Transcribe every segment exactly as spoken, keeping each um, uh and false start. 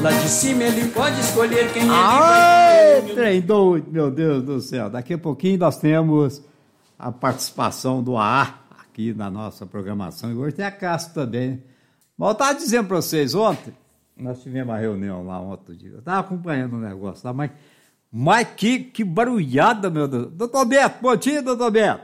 Lá de cima ele pode escolher quem ele Ai, vai. trem doido, meu Deus do céu. Daqui a pouquinho nós temos a participação do A A aqui na nossa programação. E hoje tem a Cássio também. Mas eu estava dizendo para vocês ontem, nós tivemos uma reunião lá ontem dia. Eu estava acompanhando o negócio lá, mas, mas que, que barulhada, meu Deus. Doutor Beto, bom dia, doutor Beto.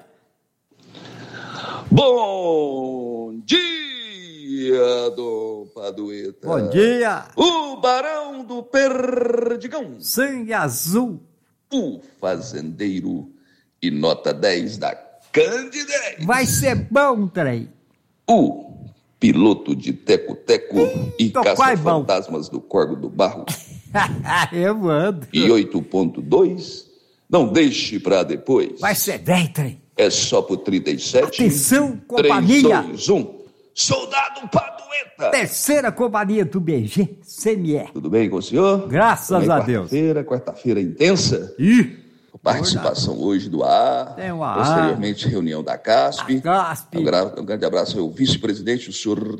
Bom dia, do Padueta. Bom dia. O Barão do Perdigão. Sangue azul. O fazendeiro e nota dez da Candidez. Vai ser bom, trem. O piloto de teco-teco e Tô quase bom. caça-fantasmas do Corgo do Barro. Eu ando. E oito ponto dois, não deixe pra depois. Vai ser bem, trem. É só pro trinta e sete. Atenção, companhia. três, dois, um. Soldado Padueta. Terceira companhia do B G C M E. Tudo bem com o senhor? Graças Também a Deus. Quarta-feira, quarta-feira intensa. Ih, Participação hoje do A A. Tem o A A. Posteriormente, reunião da CASP. A CASP. Um, gra- um grande abraço ao vice-presidente, o senhor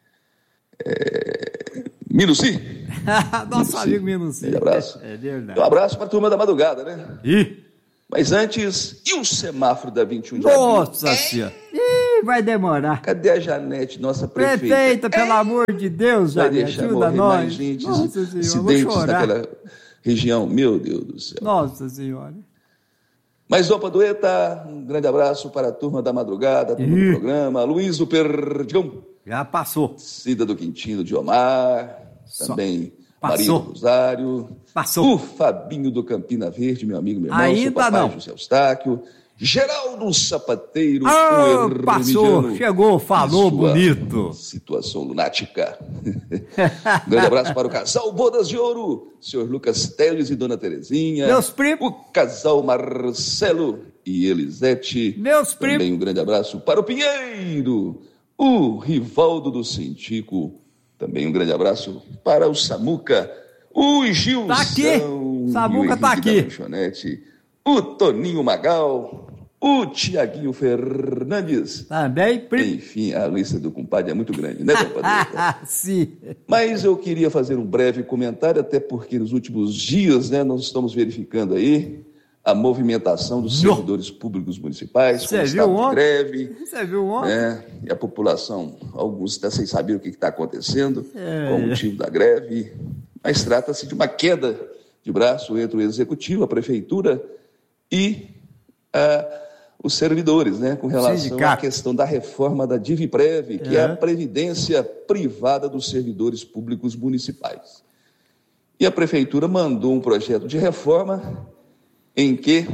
é, Minuci. nosso amigo Minuci. Grande abraço. É Um verdade. abraço para a turma da madrugada, né? Ih, Mas antes, e o semáforo da vinte e um de abril? nossa senhora. Ih, vai demorar. Cadê a Janete, nossa prefeita? Prefeita, pelo amor de Deus, Vai Janete, deixar ajuda morrer nós. mais gente, Nossa senhora, eu vou acidentes chorar. naquela região. Meu Deus do céu. Nossa senhora. Mas, Dom Padueta, um grande abraço para a turma da madrugada, a turma Ih. do programa. Luiz do Perdigão, Já passou. Cida do Quintino de Omar, Só. também Passou. Maria do Rosário. Passou. O Fabinho do Campina Verde, meu amigo, meu irmão. Ainda seu papai não. José Eustáquio. Geraldo Sapateiro, Ah, o passou, Herminiano, chegou, falou e sua bonito. Situação lunática. Um grande abraço para o casal Bodas de Ouro, senhor Lucas Teles e dona Terezinha. Meus primos. O casal Marcelo e Elisete. Meus primos. Também um grande abraço para o Pinheiro, o Rivaldo do Cintico. Também um grande abraço para o Samuca, o Gilson. Tá aqui. Samuca tá aqui. Lanchonete, o Toninho Magal, o Tiaguinho Fernandes. Também, primo. Enfim, a lista do compadre é muito grande, né, Dom Padueta? Sim. Mas eu queria fazer um breve comentário, até porque nos últimos dias, né, nós estamos verificando aí a movimentação dos Não. servidores públicos municipais, Você com viu estado de ontem? greve, Você viu ontem? né, e a população, alguns até sem saber o que está acontecendo, É. com o motivo da greve, mas trata-se de uma queda de braço entre o executivo, a prefeitura e ah, os servidores, né, com relação Sindicato. à questão da reforma da Diviprev, que é. É. a previdência privada dos servidores públicos municipais. E a prefeitura mandou um projeto de reforma em que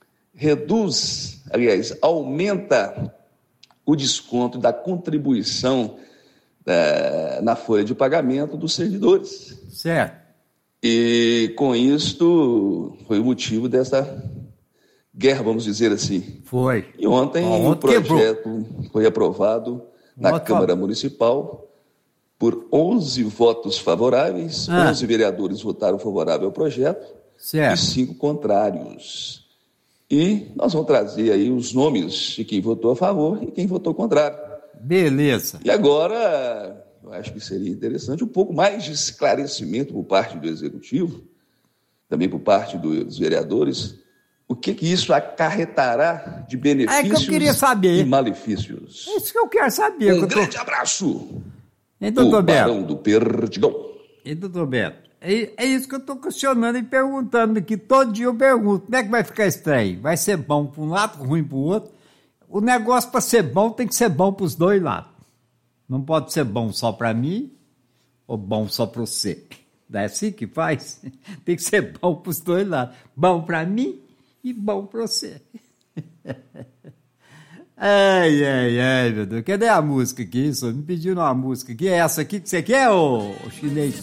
reduz, aliás, aumenta o desconto da contribuição eh, na folha de pagamento dos servidores. Certo. E com isto foi o motivo dessa guerra, vamos dizer assim. Foi. E ontem Ó, o ontem quebrou. projeto foi aprovado na Ontem Câmara falou. Municipal por onze votos favoráveis, Ah. onze vereadores votaram favorável ao projeto e Certo. cinco contrários. E nós vamos trazer aí os nomes de quem votou a favor e quem votou contrário. Beleza. E agora, eu acho que seria interessante um pouco mais de esclarecimento por parte do Executivo, também por parte dos vereadores, o que, que isso acarretará de benefícios É que eu queria saber. e malefícios. É isso que eu quero saber. Um que eu tô... grande abraço, Hein, o doutor Beto? Barão do Perdigão. Hein, doutor Beto? É, é isso que eu estou questionando e perguntando aqui. Todo dia eu pergunto, como é que vai ficar estranho? Vai ser bom para um lado, ruim para o outro? O negócio para ser bom tem que ser bom para os dois lados. Não pode ser bom só para mim ou bom só para você. Não é assim que faz? Tem que ser bom para os dois lados. Bom para mim e bom para você. Ai, ai, ai, meu Deus. Cadê a música aqui? Isso? Me pediram uma música aqui. É essa aqui que você quer, ô, ô chinês?